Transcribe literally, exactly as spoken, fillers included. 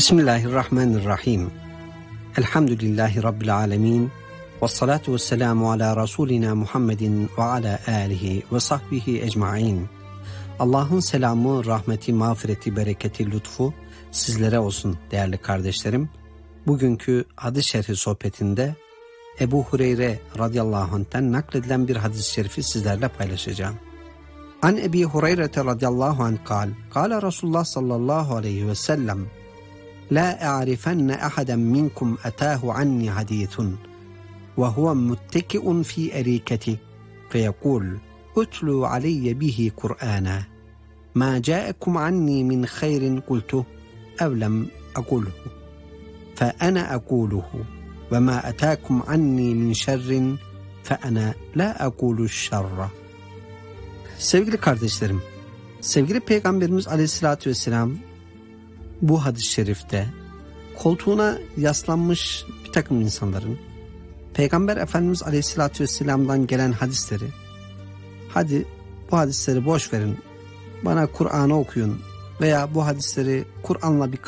Bismillahirrahmanirrahim. Elhamdülillahi Rabbil alemin. Ve salatu ve selamu ala Resulina Muhammedin ve ala alihi ve sahbihi ecmain. Allah'ın selamı, rahmeti, mağfireti, bereketi, lütfu sizlere olsun değerli kardeşlerim. Bugünkü hadis-i şerhi sohbetinde Ebu Hureyre radıyallahu anh'ten nakledilen bir hadis-i şerifi sizlerle paylaşacağım. An Ebi Hureyre radıyallahu anh kal, kâle Resulullah sallallahu aleyhi ve sellem, La a'rifenne ahaden minkum atâhu anni hadîthun ve huve mutteki'un fî erîketi feyekûl utlu aleyye bihi Kur'âna ma câekum anni min khayrin kultuh ev lem akulhu fe ana akuluhu ve ma atâkum anni min şerrin fe ana la akulu şerra. Sevgili kardeşlerim, sevgili Peygamberimiz Aleyhisselatü Vesselam bu hadis-i şerifte koltuğuna yaslanmış bir takım insanların Peygamber Efendimiz Aleyhisselatü Vesselam'dan gelen hadisleri, hadi bu hadisleri boş verin, bana Kur'an'ı okuyun veya bu hadisleri Kur'an'la bir